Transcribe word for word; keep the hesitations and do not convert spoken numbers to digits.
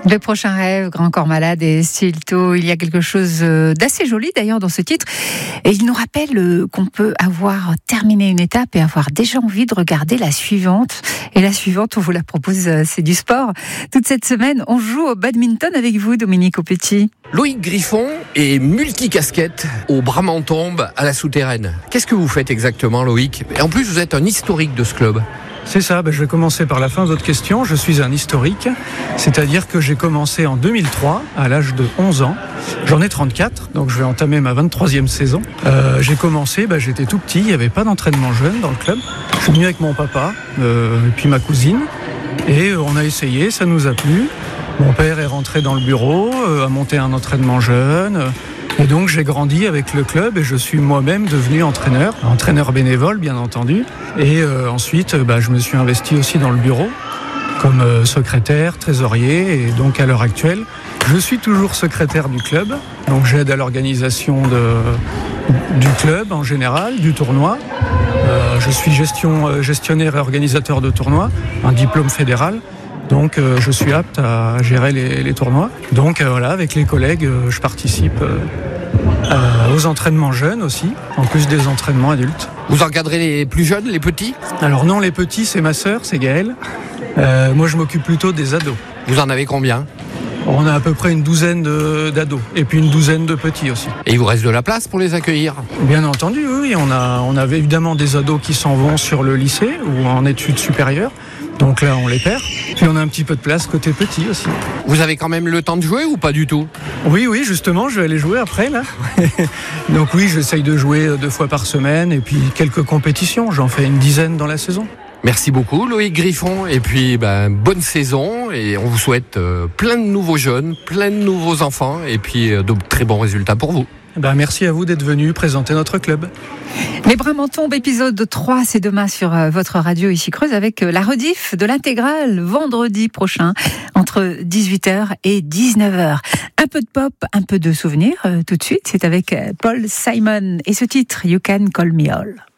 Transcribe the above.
Le prochain rêve, Grand Corps Malade et Stilto. Il y a quelque chose d'assez joli d'ailleurs dans ce titre. Et il nous rappelle qu'on peut avoir terminé une étape et avoir déjà envie de regarder la suivante. Et la suivante, on vous la propose, c'est du sport. Toute cette semaine, on joue au badminton avec vous, Dominique Aupetit. Loïc Griffon est multicasquette au Bramantombe à la Souterraine. Qu'est-ce que vous faites exactement, Loïc ? Et en plus, vous êtes un historique de ce club. C'est ça, ben je vais commencer par la fin de votre question. Je suis un historique, c'est-à-dire que j'ai commencé en deux mille trois, à l'âge de onze ans. J'en ai trente-quatre, donc je vais entamer ma vingt-troisième saison. Euh, j'ai commencé, ben j'étais tout petit, il n'y avait pas d'entraînement jeune dans le club. Je suis venu avec mon papa euh, et puis ma cousine, et on a essayé, ça nous a plu. Mon père est rentré dans le bureau, euh, a monté un entraînement jeune. Euh, Et donc j'ai grandi avec le club et je suis moi-même devenu entraîneur, entraîneur bénévole bien entendu. Et euh, ensuite, bah, je me suis investi aussi dans le bureau comme euh, secrétaire, trésorier. Et donc à l'heure actuelle, je suis toujours secrétaire du club. Donc j'aide à l'organisation de, du club en général, du tournoi. Euh, je suis gestion, gestionnaire et organisateur de tournois, un diplôme fédéral. Donc euh, je suis apte à gérer les, les tournois. Donc euh, voilà, avec les collègues, euh, je participe euh, euh, aux entraînements jeunes aussi, en plus des entraînements adultes. Vous encadrez les plus jeunes, les petits ? Alors non, les petits, c'est ma sœur, c'est Gaëlle. Euh, moi, je m'occupe plutôt des ados. Vous en avez combien ? On a à peu près une douzaine de, d'ados, et puis une douzaine de petits aussi. Et il vous reste de la place pour les accueillir ? Bien entendu, oui. On a, on avait évidemment des ados qui s'en vont sur le lycée ou en études supérieures. Donc là, on les perd. Puis on a un petit peu de place côté petit aussi. Vous avez quand même le temps de jouer ou pas du tout ? Oui, oui, justement, je vais aller jouer après, là. Donc oui, j'essaye de jouer deux fois par semaine et puis quelques compétitions. J'en fais une dizaine dans la saison. Merci beaucoup, Loïc Griffon. Et puis, ben, bonne saison. Et on vous souhaite euh, plein de nouveaux jeunes, plein de nouveaux enfants. Et puis, euh, de très bons résultats pour vous. Ben, merci à vous d'être venu présenter notre club. Les Bramantombe, épisode trois, c'est demain sur votre radio ici Creuse avec la rediff de l'intégrale vendredi prochain entre dix-huit heures et dix-neuf heures. Un peu de pop, un peu de souvenirs. Tout de suite, c'est avec Paul Simon et ce titre You Can Call Me All.